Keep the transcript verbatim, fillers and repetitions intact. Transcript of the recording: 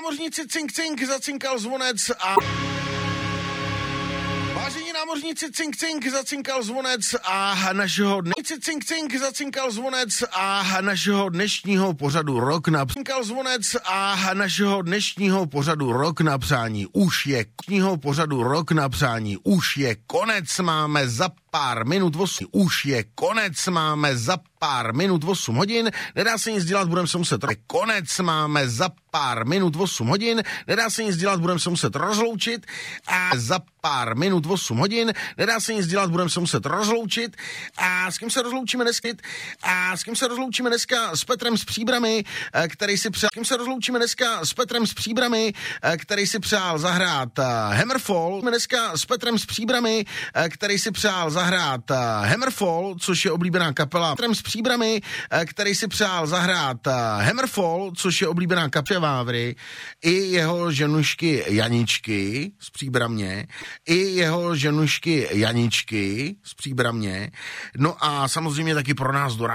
námořníci, cink, cink, zacinkal zvonec a... Vážení námořníci, cink, cink, zacinkal zvonec a našeho dnešního cink, cink, zacinkal zvonec a našeho dnešního pořadu Rok na cinkal zvonec a našeho dnešního pořadu Rok na přání už je dnešního pořadu Rok na přání už je konec, máme za pár minut osm, už je konec, máme za pár minut osm hodin, nedá se nic dělat, budeme se muset konec, máme za pár minut osm hodin, nedá se nic dělat, budeme se muset rozloučit a za pár minut osm hodin, nedá se nic dělat, budeme se muset rozloučit a s kým se rozloučíme dneska a s kým se rozloučíme dneska s Petrem z Příbrami, který si přál, s kým se rozloučíme dneska s Petrem z Příbrami, který si přál zahrát Hammerfall, dneska s Petrem z Příbrami, který si přál zahrát Hammerfall, což je oblíbená kapela Petrem z Příbrami, který si přál zahrát Hammerfall, což je oblíbená kapela Vávry, i jeho ženušky Janičky z Příbramě, i jeho ženušky Janičky z Příbramě, no a samozřejmě taky pro nás do